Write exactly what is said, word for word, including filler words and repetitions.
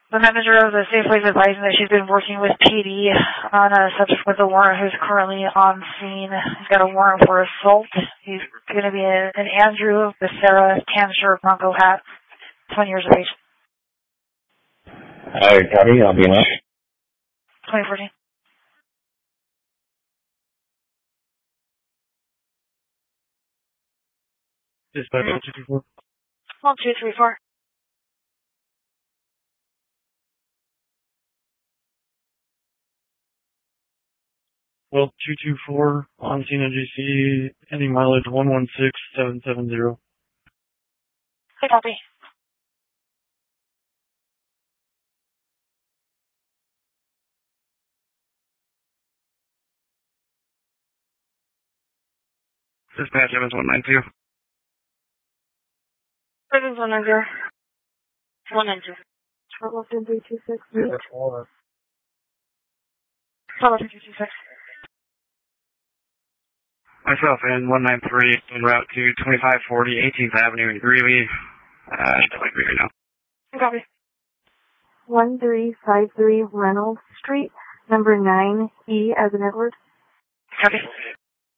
The manager of the Safeway is advising that she's been working with P D on a subject with a warrant who's currently on scene. He's got a warrant for assault. He's going to be a, an Andrew Becerra, tan shirt, Bronco hat, twenty years of age. Hi, copy. I'll be in up. twenty fourteen. Dispatch one two three four. one two three four. Well, two two four, on scene N J C, ending mileage one one six seven seven zero. Hey, copy. Dispatch Evans one nine two. Evans one nine zero. one nine two. Trouble three two six. Trouble three two six. Myself in one nine three, en route to twenty-five forty eighteenth Avenue in Greeley. Uh, still in Greeley now. Copy. one three five three Reynolds Street, number nine, E as in Edward. Copy.